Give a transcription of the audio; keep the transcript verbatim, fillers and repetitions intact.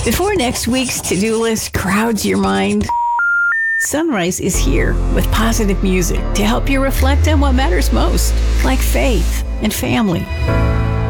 Before next week's to-do list crowds your mind, Sunrise is here with positive music to help you reflect on what matters most, like faith and family.